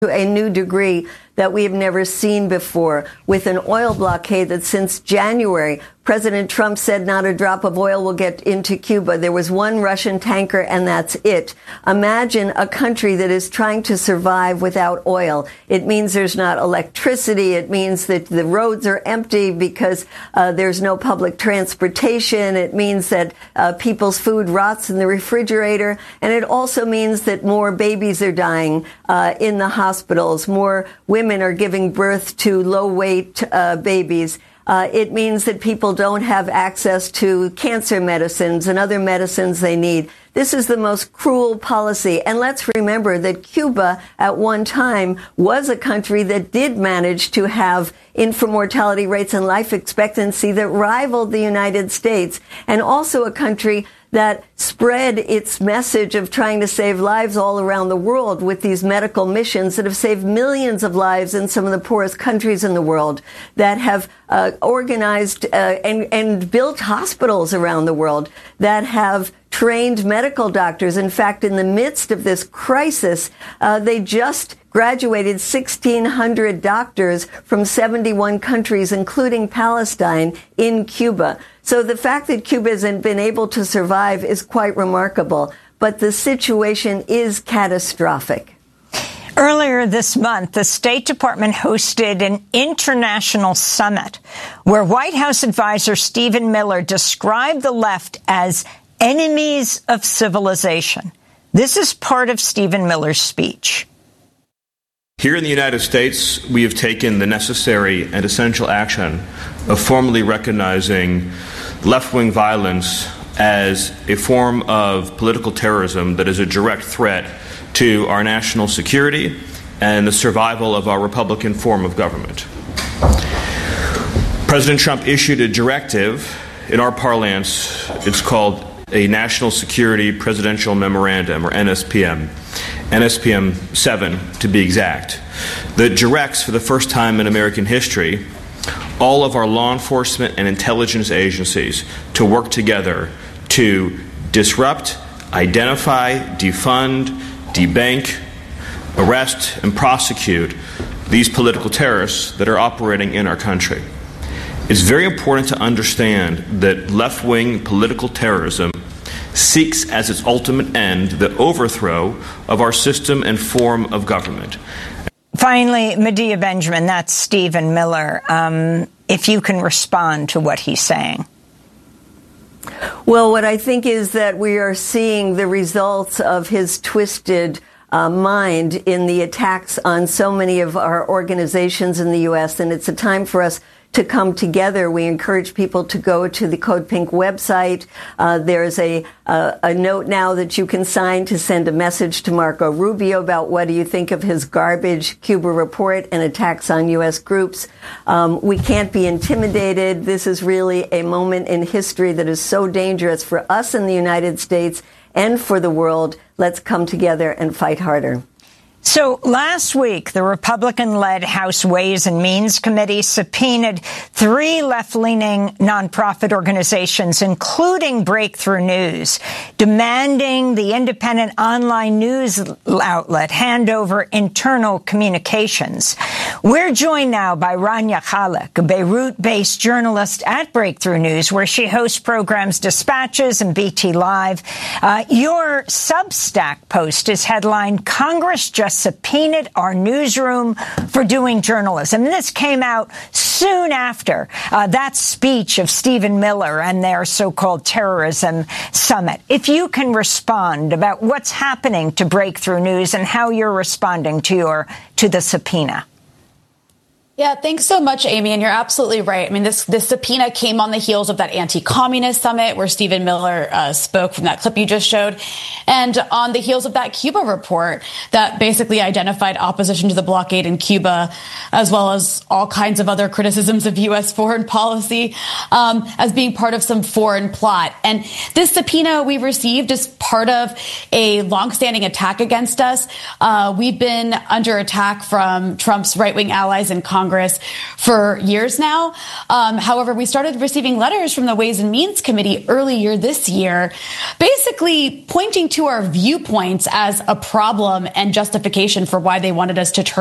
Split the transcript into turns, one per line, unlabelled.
a new degree that we have never seen before, with an oil blockade that since January, President Trump said not a drop of oil will get into Cuba. There was one Russian tanker, and that's it. Imagine a country that is trying to survive without oil. It means there's not electricity. It means that the roads are empty because there's no public transportation. It means that people's food rots in the refrigerator. And it also means that more babies are dying in the hospitals. More women are giving birth to low-weight babies. It means that people don't have access to cancer medicines and other medicines they need. This is the most cruel policy. And let's remember that Cuba at one time was a country that did manage to have infant mortality rates and life expectancy that rivaled the United States, and also a country that spread its message of trying to save lives all around the world with these medical missions that have saved millions of lives in some of the poorest countries in the world, that have organized and built hospitals around the world, that have trained medical doctors. In fact, in the midst of this crisis, they just graduated 1,600 doctors from 71 countries, including Palestine, in Cuba. So the fact that Cuba hasn't been able to survive is quite remarkable. But the situation is catastrophic.
Earlier this month, the State Department hosted an international summit where White House advisor Stephen Miller described the left as enemies of civilization. This is part of Stephen Miller's speech.
Here in the United States, we have taken the necessary and essential action of formally recognizing left-wing violence as a form of political terrorism that is a direct threat to our national security and the survival of our Republican form of government. President Trump issued a directive. In our parlance, it's called a National Security Presidential Memorandum, or NSPM. NSPM 7, to be exact, that directs for the first time in American history all of our law enforcement and intelligence agencies to work together to disrupt, identify, defund, debank, arrest, and prosecute these political terrorists that are operating in our country. It's very important to understand that left-wing political terrorism seeks as its ultimate end the overthrow of our system and form of government.
Finally, Medea Benjamin, that's Stephen Miller. If you can respond to what he's saying.
Well, what I think is that we are seeing the results of his twisted mind in the attacks on so many of our organizations in the U.S., and it's a time for us to come together. We encourage people to go to the Code Pink website. There's a note now that you can sign to send a message to Marco Rubio about what do you think of his garbage Cuba report and attacks on U.S. groups. We can't be intimidated. This is really a moment in history that is so dangerous for us in the United States and for the world. Let's come together and fight harder.
So last week, the Republican-led House Ways and Means Committee subpoenaed 3 left-leaning nonprofit organizations, including Breakthrough News, demanding the independent online news outlet hand over internal communications. We're joined now by Rania Khalek, a Beirut-based journalist at Breakthrough News, where she hosts programs Dispatches and BT Live. Your Substack post is headlined, "Congress Just Subpoenaed Our Newsroom for Doing Journalism." And this came out soon after that speech of Stephen Miller and their so-called terrorism summit. If you can respond about what's happening to Breakthrough News and how you're responding to the subpoena.
Yeah, thanks so much, Amy. And you're absolutely right. I mean, this subpoena came on the heels of that anti-communist summit where Stephen Miller spoke from that clip you just showed, and on the heels of that Cuba report that basically identified opposition to the blockade in Cuba, as well as all kinds of other criticisms of U.S. foreign policy as being part of some foreign plot. And this subpoena we received is part of a longstanding attack against us. We've been under attack from Trump's right-wing allies in Congress Congress for years now. However, we started receiving letters from the Ways and Means Committee earlier this year, basically pointing to our viewpoints as a problem and justification for why they wanted us to turn